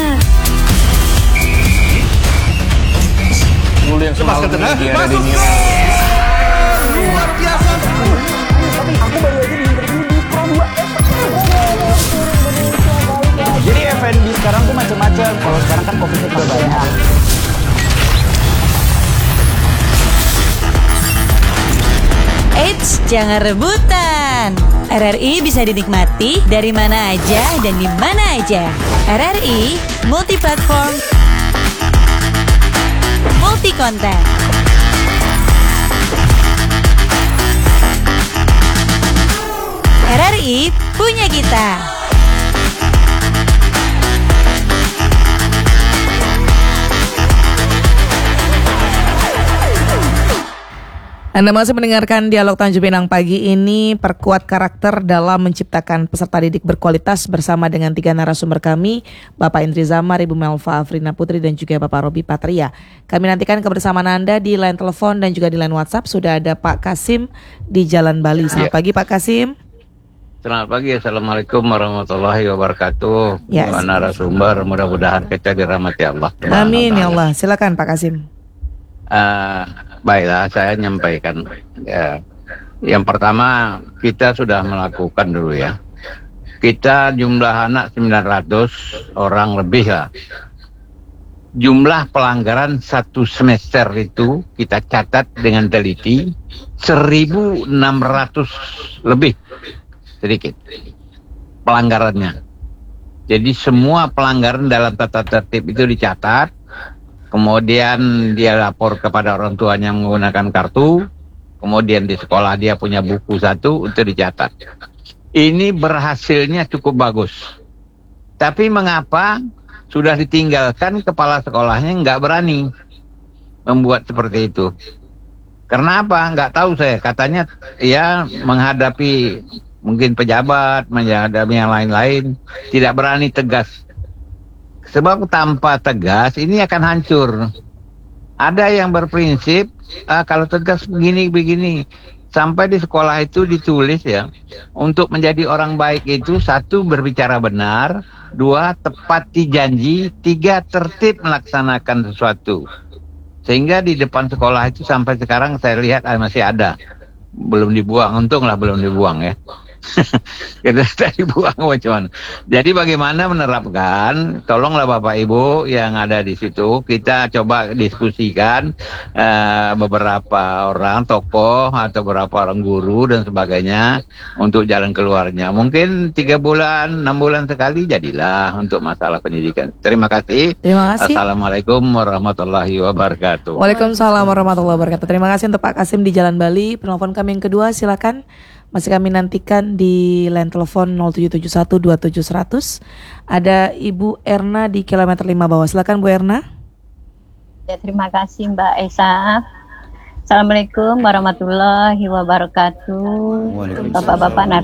Yang semalam ini ada di New luar biasa. Tapi aku baru aja di interview di Pro dua. Jadi F and B sekarang tuh macam-macam. Kalau sekarang kan Covid udah banyak. Eits, jangan rebutan. R R I bisa dinikmati dari mana aja dan di mana aja. R R I multi platform, multi konten. R R I punya kita. Anda masih mendengarkan Dialog Tanjung Pinang pagi ini, perkuat karakter dalam menciptakan peserta didik berkualitas bersama dengan tiga narasumber kami, Bapak Indri Zamar, Ibu Melva Afrina Putri, dan juga Bapak Robi Patria. Kami nantikan kebersamaan Anda di line telepon dan juga di line WhatsApp. Sudah ada Pak Kasim di Jalan Bali. Selamat ya. pagi Pak Kasim. Selamat pagi, Assalamualaikum warahmatullahi wabarakatuh. Yes. Pak narasumber, mudah-mudahan kita dirahmati Allah. Amin ya Allah. Silakan Pak Kasim. Uh, baiklah, saya nyampaikan. Ya. Yang pertama, kita sudah melakukan dulu ya. Kita jumlah anak sembilan ratus orang lebih lah. Jumlah pelanggaran satu semester itu kita catat dengan teliti seribu enam ratus lebih. Sedikit pelanggarannya. Jadi semua pelanggaran dalam tata tertib itu dicatat, kemudian dia lapor kepada orang tuanya menggunakan kartu, kemudian di sekolah dia punya buku satu, itu dicatat. Ini berhasilnya cukup bagus. Tapi mengapa sudah ditinggalkan kepala sekolahnya nggak berani membuat seperti itu? Karena apa? Nggak tahu saya. Katanya ya menghadapi mungkin pejabat, menghadapi yang lain-lain, tidak berani tegas. Sebab tanpa tegas ini akan hancur. Ada yang berprinsip, ah, kalau tegas begini-begini. Sampai di sekolah itu ditulis ya, untuk menjadi orang baik itu satu berbicara benar, dua tepati janji, tiga tertib melaksanakan sesuatu. Sehingga di depan sekolah itu sampai sekarang saya lihat masih ada. Belum dibuang, untunglah belum dibuang ya. Kita tadi buang macam. Jadi bagaimana menerapkan? Tolonglah Bapak Ibu yang ada di situ, kita coba diskusikan uh, beberapa orang tokoh atau beberapa orang guru dan sebagainya untuk jalan keluarnya. Mungkin tiga bulan, enam bulan sekali jadilah untuk masalah pendidikan. Terima kasih. Terima kasih. Assalamualaikum warahmatullahi wabarakatuh. Waalaikumsalam warahmatullahi wabarakatuh. Terima kasih untuk Pak Kasim di Jalan Bali. Penelpon kami yang kedua, silakan. Masih kami nantikan di line telepon nol tujuh tujuh satu dua tujuh satu nol nol. Ada Ibu Erna di kilometer lima bawah. Silakan Bu Erna. Ya, terima kasih Mbak Esa. Assalamualaikum warahmatullahi wabarakatuh. Bapak-bapak nar.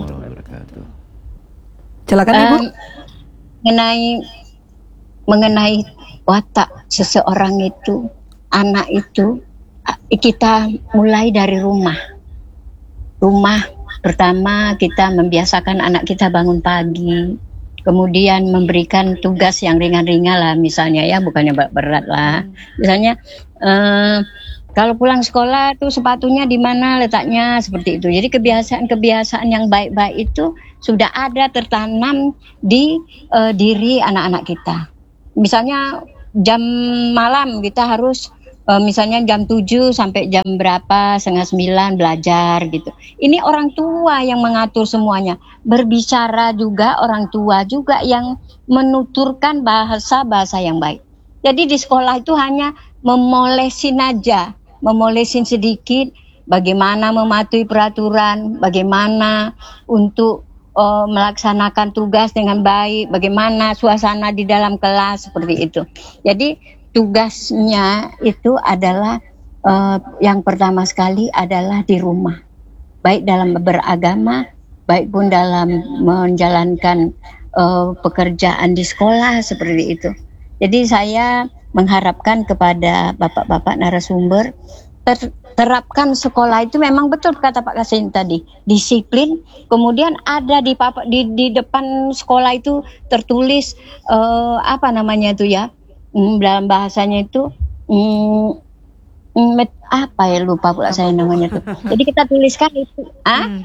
Silakan Ibu. Um, mengenai mengenai watak seseorang itu, anak itu, kita mulai dari rumah. Rumah pertama kita membiasakan anak kita bangun pagi, kemudian memberikan tugas yang ringan-ringan lah, misalnya ya, bukannya berat lah. Misalnya eh, kalau pulang sekolah tuh sepatunya di mana letaknya, seperti itu. Jadi kebiasaan-kebiasaan yang baik-baik itu sudah ada tertanam di uh, diri anak-anak kita. Misalnya jam malam kita harus uh, misalnya jam tujuh sampai jam berapa, setengah sembilan belajar gitu. Ini orang tua yang mengatur semuanya. Berbicara juga orang tua juga yang menuturkan bahasa-bahasa yang baik. Jadi di sekolah itu hanya memolesin aja, memolesin sedikit bagaimana mematuhi peraturan, bagaimana untuk uh, melaksanakan tugas dengan baik, bagaimana suasana di dalam kelas, seperti itu. Jadi tugasnya itu adalah uh, yang pertama sekali adalah di rumah, baik dalam beragama, baik pun dalam menjalankan uh, pekerjaan di sekolah, seperti itu. Jadi saya mengharapkan kepada bapak-bapak narasumber, ter- terapkan sekolah itu memang betul kata Pak Kasim tadi, disiplin. Kemudian ada di papa, di, di depan sekolah itu tertulis uh, apa namanya itu ya, mm, dalam bahasanya itu mm, mm, apa ya, lupa pula saya namanya itu. Jadi kita tuliskan itu, ah. Hmm.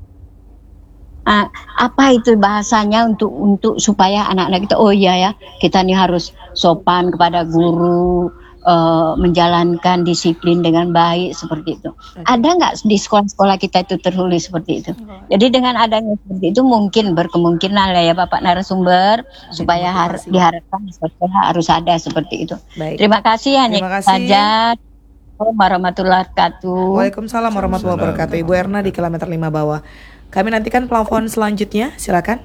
Uh, apa itu bahasanya untuk untuk supaya anak-anak kita, oh iya ya, kita nih harus sopan kepada guru, uh, menjalankan disiplin dengan baik, seperti itu. Okay. Ada nggak di sekolah-sekolah kita itu tertulis seperti itu? Okay. Jadi dengan adanya seperti itu mungkin berkemungkinan lah ya Bapak narasumber, okay, supaya har- diharapkan sekolah harus ada seperti itu. Baik. Terima kasih, hanya Terima kasih. saja. Assalamualaikum warahmatullahi wabarakatuh. Waalaikumsalam warahmatullahi wabarakatuh. Ibu Erna di kilometer lima bawah. Kami nantikan telepon selanjutnya, silakan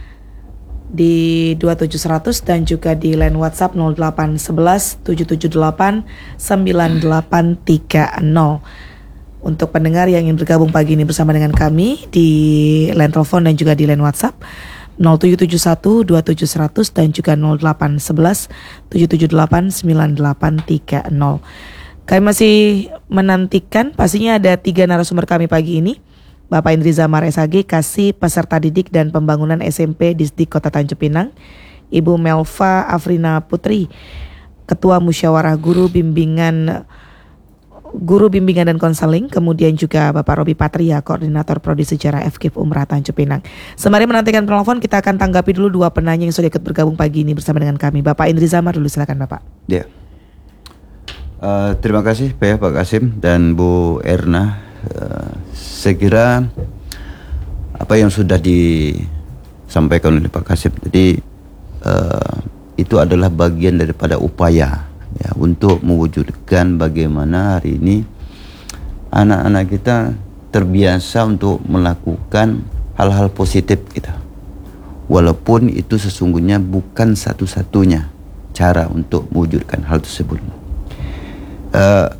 di dua tujuh seratus dan juga di line WhatsApp nol delapan satu satu tujuh tujuh delapan sembilan delapan tiga nol. Untuk pendengar yang ingin bergabung pagi ini bersama dengan kami di line telepon dan juga di line WhatsApp nol tujuh tujuh satu dua tujuh seratus dan juga nol delapan satu satu tujuh tujuh delapan sembilan delapan tiga nol. Kami masih menantikan, pastinya ada tiga narasumber kami pagi ini. Bapak Indri Zamar S H G, Kasih Peserta Didik dan Pembangunan S M P Disdik Kota Tanjung Pinang, Ibu Melva Afrina Putri, Ketua Musyawarah Guru Bimbingan Guru Bimbingan dan Konseling, kemudian juga Bapak Robi Patria, Koordinator Prodi Sejarah F K I P Umrah Tanjung Pinang. Sembari menantikan telepon, kita akan tanggapi dulu dua penanya yang sudah ikut bergabung pagi ini bersama dengan kami. Bapak Indri Zamar dulu, silakan Bapak. Ya. Uh, terima kasih Pak, Pak Kasim dan Bu Erna. Uh, saya kira apa yang sudah disampaikan oleh Pak Kasim tadi uh, itu adalah bagian daripada upaya ya untuk mewujudkan bagaimana hari ini anak-anak kita terbiasa untuk melakukan hal-hal positif kita, walaupun itu sesungguhnya bukan satu-satunya cara untuk mewujudkan hal tersebut. Uh,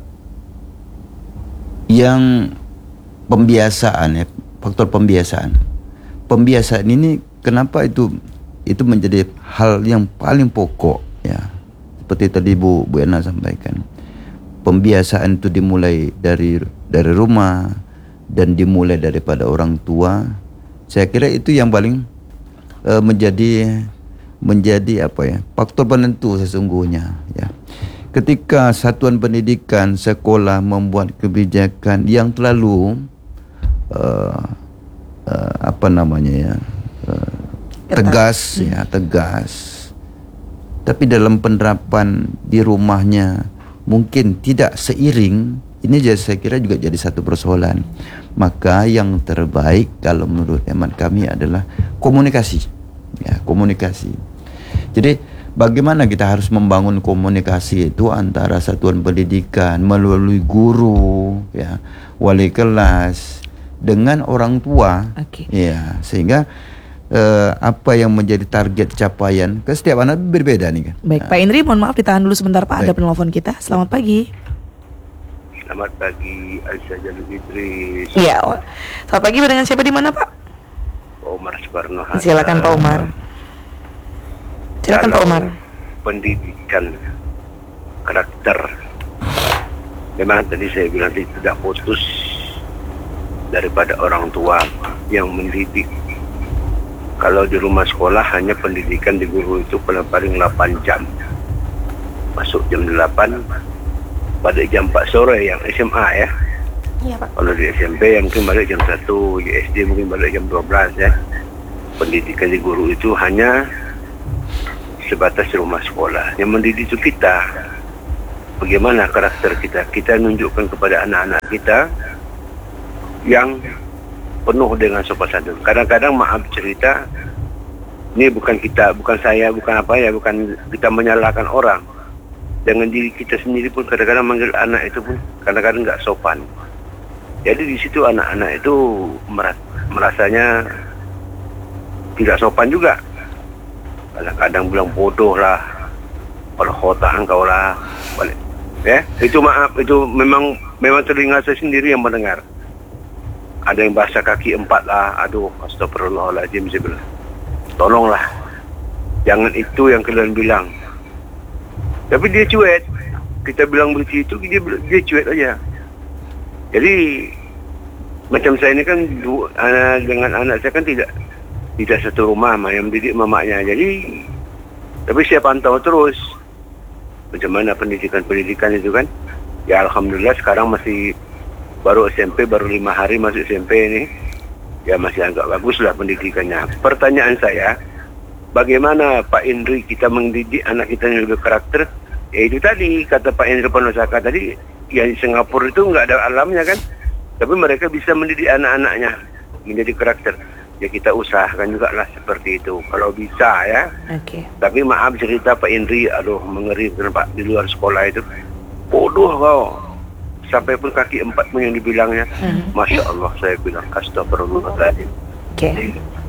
yang pembiasaan ya, faktor pembiasaan. Pembiasaan ini kenapa itu itu menjadi hal yang paling pokok ya. Seperti tadi Bu Bu Erna sampaikan. Pembiasaan itu dimulai dari dari rumah dan dimulai daripada orang tua. Saya kira itu yang paling uh, menjadi menjadi apa ya? faktor penentu sesungguhnya ya. Ketika satuan pendidikan sekolah membuat kebijakan yang terlalu uh, uh, apa namanya ya uh, tegas hmm. ya tegas, tapi dalam penerapan di rumahnya mungkin tidak seiring, ini saya kira juga jadi satu persoalan. Maka yang terbaik kalau menurut hemat kami adalah komunikasi ya, komunikasi. Jadi bagaimana kita harus membangun komunikasi itu antara satuan pendidikan melalui guru, ya, wali kelas dengan orang tua, okay. ya, sehingga eh, apa yang menjadi target capaian ke setiap anak berbeda nih kan. Baik, nah. Pak Indri, mohon maaf ditahan dulu sebentar Pak, Baik. Ada penelpon kita. Selamat pagi. Selamat pagi, Aisyah Jalil Idris. Iya, selamat pagi. Dengan siapa di mana Pak? Omar Soekarno Hatta. Silakan Pak Omar. Silakan Pak Omar. Pendidikan karakter, memang tadi saya bilang tidak putus daripada orang tua yang mendidik. Kalau di rumah sekolah hanya pendidikan di guru itu paling-paling delapan jam. Masuk jam delapan, balik jam empat sore yang S M A ya. Iya, Pak. Kalau di S M P yang mungkin balik jam satu, di S D mungkin balik jam dua belas ya. Pendidikan di guru itu hanya sebatas rumah sekolah. Yang mendidik itu kita. Bagaimana karakter kita? Kita nunjukkan kepada anak-anak kita yang penuh dengan sopan santun. Kadang-kadang maaf cerita, ini bukan kita, bukan saya, bukan apa ya, bukan kita menyalahkan orang. Dengan diri kita sendiri pun kadang-kadang manggil anak itu pun kadang-kadang nggak sopan. Jadi di situ anak-anak itu merasanya tidak sopan juga. Kadang-kadang bilang bodoh lah, kalau khotahan kau lah, balik. Ya, itu maaf, itu memang memang telinga saya sendiri yang mendengar. Ada yang bahasa kaki empat lah, aduh, astagfirullahaladzim, saya bilang, tolonglah, jangan itu yang kalian bilang. Tapi dia cuek, kita bilang begitu, dia dia cuek aja. Jadi macam saya ini kan du, anak, dengan anak saya kan tidak tidak satu rumah, yang mendidik mamanya. Jadi, tapi saya pantau terus macam mana pendidikan-pendidikan itu kan. Ya alhamdulillah sekarang masih baru S M P, baru lima hari masuk S M P ini, ya masih agak bagus lah pendidikannya. Pertanyaan saya, bagaimana Pak Indri kita mendidik anak kita yang lebih karakter? Ya itu tadi, kata Pak Indri Panosaka tadi, yang di Singapura itu nggak ada alamnya kan, tapi mereka bisa mendidik anak-anaknya menjadi karakter. Ya kita usahakan juga lah seperti itu, kalau bisa ya. Oke. Okay. Tapi maaf cerita Pak Indri, aduh mengerikan Pak, di luar sekolah itu, bodoh kau. Sampai pun kaki empat pun yang dibilangnya. Hmm. Masya Allah, saya bilang astagfirullahaladzim. Oke. Okay.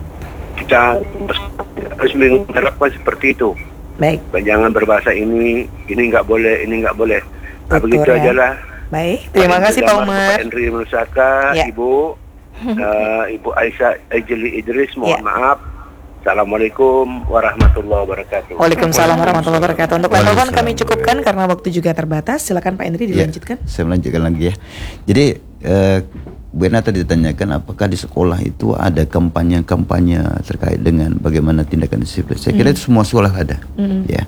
Kita harus menerapkan seperti itu. Baik. Jangan berbahasa ini, ini nggak boleh, ini nggak boleh. Nah, begitu ya. aja lah. Baik, terima kasih Pak Umar. Pak Henry Menusaka, ya. Ibu, uh, Ibu Aisyah Ejeli Idris, mohon ya. maaf. Assalamualaikum warahmatullahi wabarakatuh. Waalaikumsalam warahmatullahi wabarakatuh. Untuk telepon kami cukupkan karena waktu juga terbatas. Silakan Pak Indri dilanjutkan. Ya, saya melanjutkan lagi ya. Jadi eh, Bu Erna tadi ditanyakan apakah di sekolah itu ada kampanye-kampanye terkait dengan bagaimana tindakan disiplin. Saya kira hmm. itu semua sekolah ada. Hmm. Ya.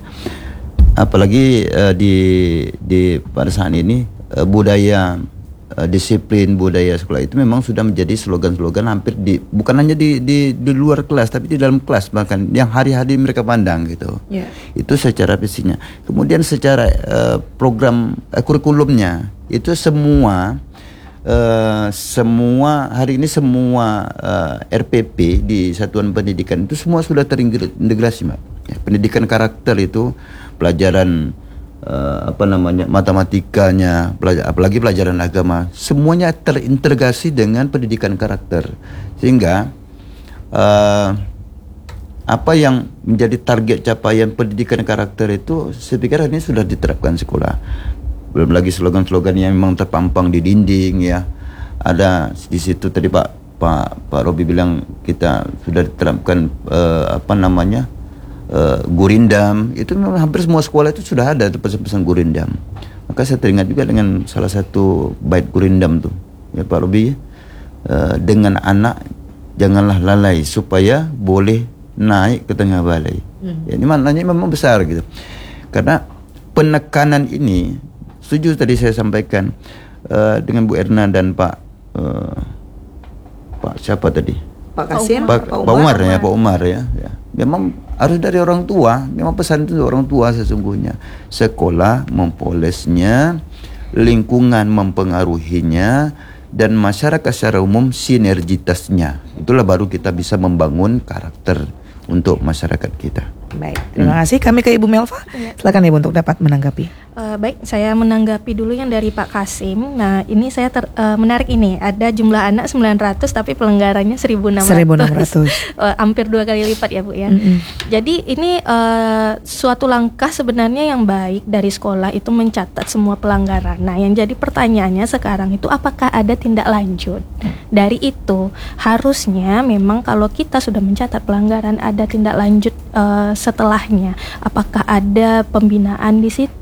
Apalagi uh, di di pada saat ini uh, budaya uh, disiplin, budaya sekolah itu memang sudah menjadi slogan-slogan hampir di bukan hanya di, di di luar kelas tapi di dalam kelas, bahkan yang hari-hari mereka pandang gitu. Yeah. Itu secara fisiknya. Kemudian secara uh, program uh, kurikulumnya itu semua Uh, semua hari ini semua uh, R P P di satuan pendidikan itu semua sudah terintegrasi, Mbak. Ya, pendidikan karakter itu pelajaran uh, apa namanya matematikanya, pelajar, apalagi pelajaran agama, semuanya terintegrasi dengan pendidikan karakter, sehingga uh, apa yang menjadi target capaian pendidikan karakter itu saya pikir ini sudah diterapkan sekolah. Belum lagi slogan-slogan yang memang terpampang di dinding ya. Ada di situ tadi Pak Pak Pak Robi bilang kita sudah diterapkan uh, apa namanya uh, gurindam. Itu memang hampir semua sekolah itu sudah ada pesan-pesan gurindam. Maka saya teringat juga dengan salah satu bait gurindam tuh ya Pak Robi, uh, dengan anak janganlah lalai supaya boleh naik ke tengah balai. Hmm. Ya, ini maknanya memang besar gitu. Karena penekanan ini, setuju tadi saya sampaikan uh, dengan Bu Erna dan Pak uh, Pak siapa tadi? Pak Kasim, Pak, Pak, Umar, Pak Umar ya, Pak Umar ya, ya. Memang harus dari orang tua. Memang pesan itu orang tua sesungguhnya. Sekolah mempolesnya, lingkungan mempengaruhinya, dan masyarakat secara umum sinergitasnya. Itulah baru kita bisa membangun karakter untuk masyarakat kita. Baik, terima hmm. kasih. Kami ke Ibu Melva. Ya. Silakan Ibu untuk dapat menanggapi. Uh, baik, saya menanggapi dulu yang dari Pak Kasim. Nah, ini saya ter, uh, menarik ini. Ada jumlah anak sembilan ratus tapi pelenggaranya seribu enam ratus. seribu enam ratus. uh, hampir dua kali lipat ya, Bu ya. Mm-hmm. Jadi ini uh, suatu langkah sebenarnya yang baik dari sekolah itu mencatat semua pelanggaran. Nah, yang jadi pertanyaannya sekarang itu apakah ada tindak lanjut? Dari itu harusnya memang kalau kita sudah mencatat pelanggaran ada tindak lanjut uh, setelahnya. Apakah ada pembinaan di situ?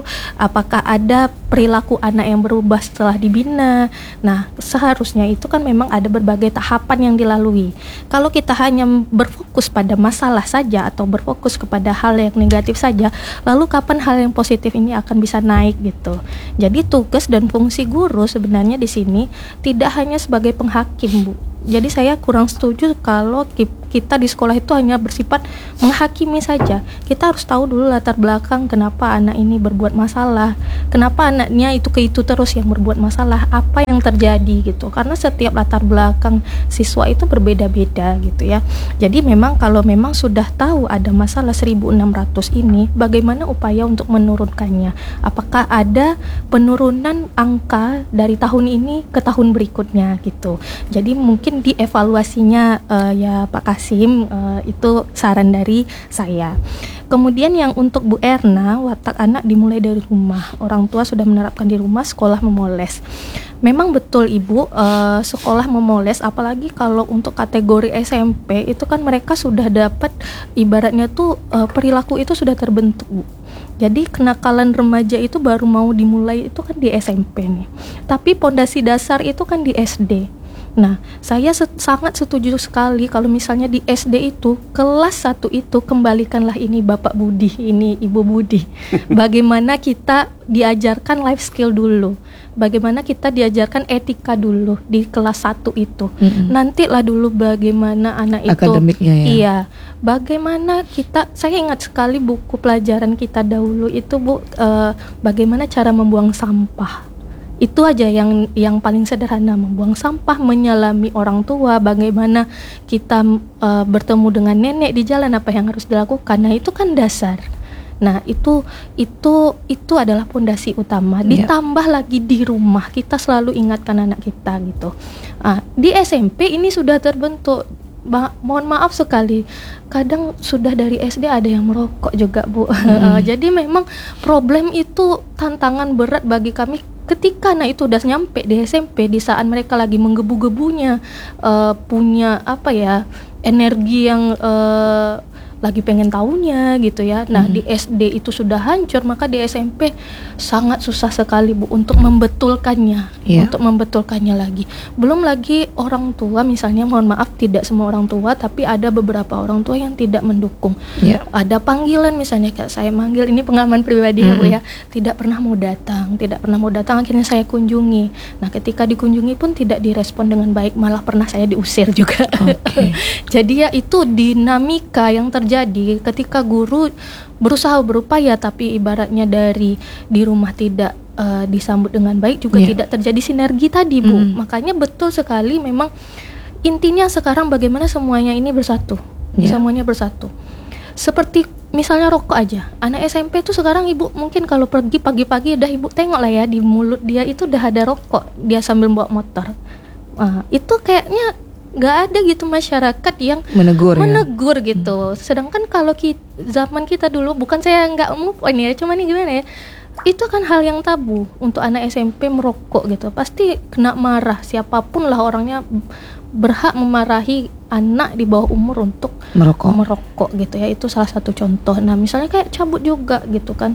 apakah ada perilaku anak yang berubah setelah dibina. Nah, seharusnya itu kan memang ada berbagai tahapan yang dilalui. Kalau kita hanya berfokus pada masalah saja atau berfokus kepada hal yang negatif saja, lalu kapan hal yang positif ini akan bisa naik gitu. Jadi tugas dan fungsi guru sebenarnya di sini tidak hanya sebagai penghakim, Bu. Jadi saya kurang setuju kalau kita di sekolah itu hanya bersifat menghakimi saja. Kita harus tahu dulu latar belakang kenapa anak ini berbuat masalah, kenapa anaknya itu ke itu terus yang berbuat masalah, apa yang terjadi gitu. Karena setiap latar belakang siswa itu berbeda-beda gitu ya. Jadi memang kalau memang sudah tahu ada masalah seribu enam ratus ini, bagaimana upaya untuk menurunkannya? Apakah ada penurunan angka dari tahun ini ke tahun berikutnya gitu. Jadi mungkin dievaluasinya uh, ya Pak Kasim, uh, itu saran dari saya. Kemudian yang untuk Bu Erna, watak anak dimulai dari rumah. Orang tua sudah menerapkan di rumah, sekolah memoles. Memang betul Ibu, uh, sekolah memoles, apalagi kalau untuk kategori S M P itu kan mereka sudah dapat ibaratnya tuh uh, perilaku itu sudah terbentuk, Bu. Jadi kenakalan remaja itu baru mau dimulai itu kan di S M P nih. Tapi pondasi dasar itu kan di S D. Nah, saya set, sangat setuju sekali kalau misalnya di S D itu, kelas satu itu kembalikanlah ini Bapak Budi, ini Ibu Budi. Bagaimana kita diajarkan life skill dulu. Bagaimana kita diajarkan etika dulu di kelas satu itu. Mm-hmm. Nantilah dulu bagaimana anak itu akademiknya ya. Iya. Bagaimana kita, saya ingat sekali buku pelajaran kita dahulu itu Bu, uh, bagaimana cara membuang sampah. Itu aja yang yang paling sederhana, membuang sampah, menyelami orang tua, bagaimana kita uh, bertemu dengan nenek di jalan, apa yang harus dilakukan. Nah, itu kan dasar. Nah, itu itu itu adalah pondasi utama. Ditambah yeah. lagi di rumah kita selalu ingatkan anak kita gitu. Ah, di S M P ini sudah terbentuk. Ba- mohon maaf sekali, kadang sudah dari S D ada yang merokok juga, Bu. Hmm. Jadi memang problem itu tantangan berat bagi kami ketika anak itu udah nyampe di S M P, di saat mereka lagi menggebu-gebunya, uh, punya apa ya, energi yang uh, lagi pengen tahunya gitu ya. Nah, hmm. di S D itu sudah hancur, maka di S M P sangat susah sekali, Bu, untuk membetulkannya, yeah. untuk membetulkannya lagi. Belum lagi orang tua, misalnya, mohon maaf, tidak semua orang tua, tapi ada beberapa orang tua yang tidak mendukung. Yeah. Ada panggilan, misalnya kayak saya manggil, ini pengalaman pribadi mm-hmm. ya, Bu ya, tidak pernah mau datang, tidak pernah mau datang, akhirnya saya kunjungi. Nah, ketika dikunjungi pun tidak direspon dengan baik, malah pernah saya diusir juga. Okay. Jadi ya itu dinamika yang terjadi. Jadi ketika guru berusaha berupaya tapi ibaratnya dari di rumah tidak uh, disambut dengan baik juga yeah. tidak terjadi sinergi tadi, Bu. Mm. Makanya betul sekali memang intinya sekarang bagaimana semuanya ini bersatu. Yeah. Semuanya bersatu. Seperti misalnya rokok aja. Anak S M P tuh sekarang Ibu mungkin kalau pergi pagi-pagi udah Ibu tengok lah ya, di mulut dia itu udah ada rokok, dia sambil bawa motor. Uh, itu kayaknya nggak ada gitu masyarakat yang menegur, menegur ya? gitu. Sedangkan kalau kita, zaman kita dulu, bukan saya nggak move on ya, cuman ini gimana ya, itu kan hal yang tabu untuk anak S M P merokok gitu. Pasti kena marah, siapapun lah orangnya berhak memarahi anak di bawah umur untuk merokok. merokok gitu ya. Itu salah satu contoh. Nah, misalnya kayak cabut juga gitu kan.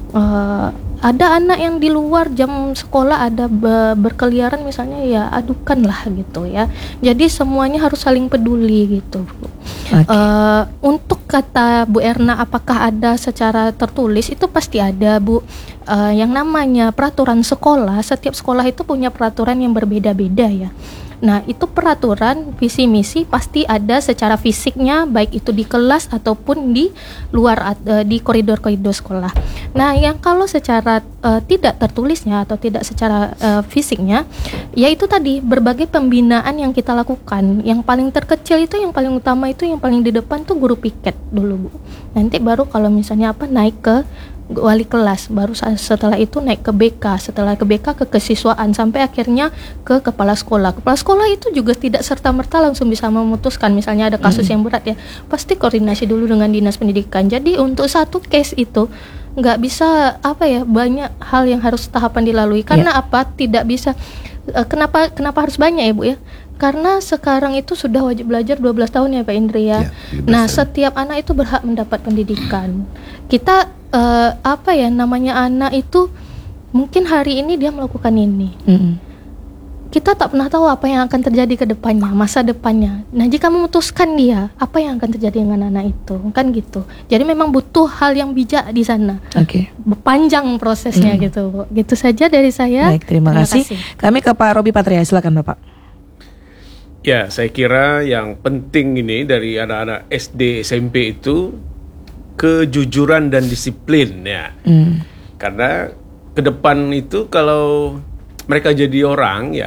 Uh, ada anak yang di luar jam sekolah ada be- berkeliaran misalnya, ya adukan lah gitu ya. Jadi semuanya harus saling peduli gitu. Okay. Uh, untuk kata Bu Erna, apakah ada secara tertulis? Itu pasti ada, Bu. Uh, yang namanya peraturan sekolah, setiap sekolah itu punya peraturan yang berbeda-beda ya. Nah, itu peraturan visi misi pasti ada secara fisiknya, baik itu di kelas ataupun di luar uh, di koridor-koridor sekolah. Nah, yang kalau secara uh, tidak tertulisnya atau tidak secara uh, fisiknya, yaitu tadi berbagai pembinaan yang kita lakukan. Yang paling terkecil itu, yang paling utama itu, yang paling di depan tuh guru piket dulu, Bu. Nanti baru kalau misalnya apa naik ke wali kelas, baru setelah itu naik ke B K, setelah ke B K ke kesiswaan, sampai akhirnya ke kepala sekolah. Kepala sekolah itu juga tidak serta-merta langsung bisa memutuskan, misalnya ada kasus mm. yang berat ya, pasti koordinasi dulu dengan dinas pendidikan. Jadi untuk satu case itu nggak bisa apa ya, banyak hal yang harus tahapan dilalui. Karena yeah. apa? Tidak bisa. Uh, kenapa kenapa harus banyak ya, Bu ya? Karena sekarang itu sudah wajib belajar dua belas tahun ya Pak Indri ya. Ya, Nah, setiap anak itu berhak mendapat pendidikan. Kita uh, apa ya namanya anak itu mungkin hari ini dia melakukan ini. Mm-hmm. Kita tak pernah tahu apa yang akan terjadi ke depannya, masa depannya. Nah, jika memutuskan dia, apa yang akan terjadi dengan anak itu? Kan gitu. Jadi memang butuh hal yang bijak di sana. Oke. Okay. Panjang prosesnya mm. gitu. Gitu saja dari saya. Baik, terima, terima kasih. kasih. Kami ke Pak Robi Patria, silakan Bapak. Ya, saya kira yang penting ini dari anak-anak S D, S M P itu kejujuran dan disiplin ya. Mm. Karena ke depan itu kalau mereka jadi orang ya,